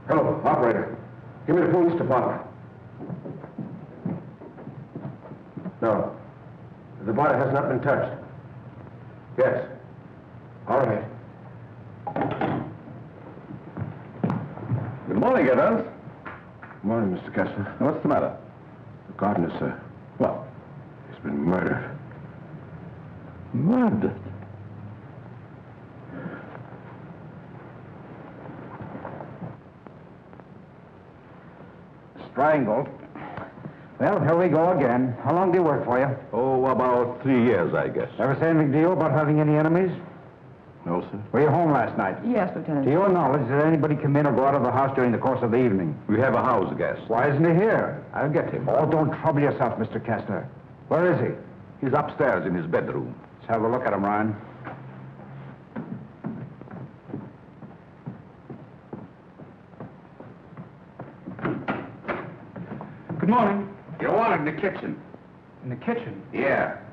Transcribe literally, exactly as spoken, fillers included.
Hello, operator. Give me the police department. No. The body has not been touched. Yes. All right. Good morning, Evans. Good morning, Mister Kessler. What's the matter? The gardener, sir. What? He's been murdered. Murdered? Strangled. Well, here we go again. How long do you work for you? Oh, about three years, I guess. Ever say anything to you about having any enemies? No, sir. Were you home last night? Yes, Lieutenant. To your knowledge, did anybody come in or go out of the house during the course of the evening? We have a house guest. Why isn't he here? I'll get him. Oh, don't trouble yourself, Mister Kessler. Where is he? He's upstairs in his bedroom. Let's have a look at him, Ryan. Good morning. You're wanted in the kitchen. In the kitchen? Yeah.